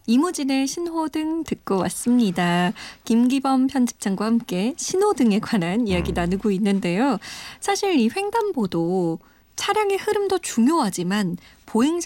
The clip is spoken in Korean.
이무진의 신호등 듣고 왔습니다. 김기범 편집장과 함께 신호등에 관한 이야기 나누고 있는데요. 사실 이 횡단보도 차량의 흐름도 중요하지만 보행자